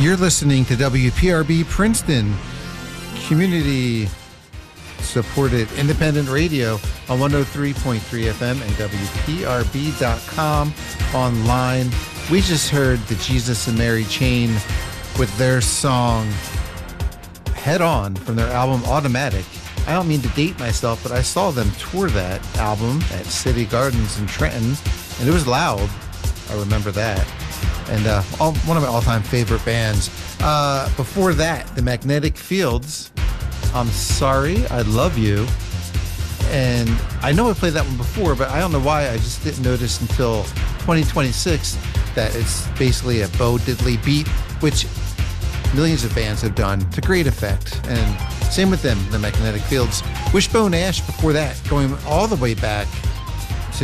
You're listening to WPRB Princeton, community supported independent radio on 103.3 FM and WPRB.com online. We just heard the Jesus and Mary Chain with their song Head On from their album Automatic. I don't mean to date myself, but I saw them tour that album at City Gardens in Trenton, and it was loud. I remember that. And one of my all-time favorite bands. Before that, the Magnetic Fields, I'm Sorry, I Love You. And I know I played that one before, but I don't know why. I just didn't notice until 2026 that it's basically a Bo Diddley beat, which millions of bands have done to great effect. And same with them, the Magnetic Fields. Wishbone Ash before that, going all the way back to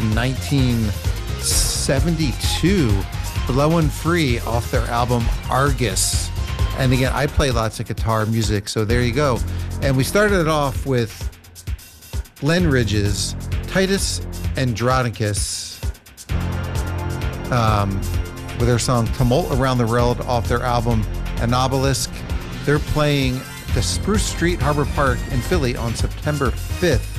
1972. Blowin' Free off their album Argus. And again, I play lots of guitar music, so there you go. And we started it off with Glen Ridge's Titus Andronicus with their song Tumult Around the World off their album Anobelisk. They're playing the Spruce Street Harbor Park in Philly on September 5th.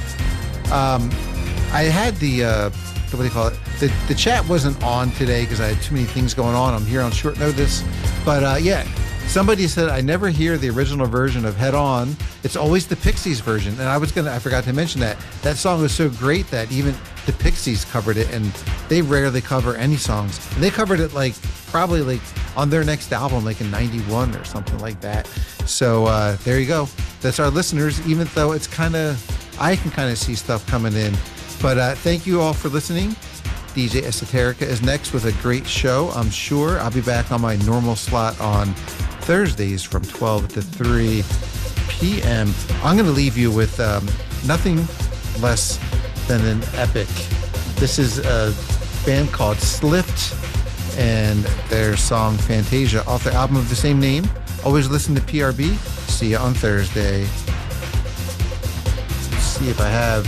I had the what do you call it? The chat wasn't on today because I had too many things going on. I'm here on short notice. But yeah, somebody said, I never hear the original version of Head On. It's always the Pixies version. And I forgot to mention that. That song was so great that even the Pixies covered it, and they rarely cover any songs. And they covered it probably on their next album, like in 91 or something like that. So there you go. That's our listeners, even though I can kind of see stuff coming in. But thank you all for listening. DJ Esoterica is next with a great show, I'm sure. I'll be back on my normal slot on Thursdays from 12 to 3 p.m. I'm going to leave you with nothing less than an epic. This is a band called Slift and their song Fantasia off their album of the same name. Always listen to PRB. See you on Thursday. Let's see if I have...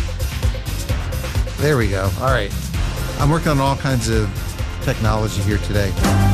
There we go. All right. I'm working on all kinds of technology here today.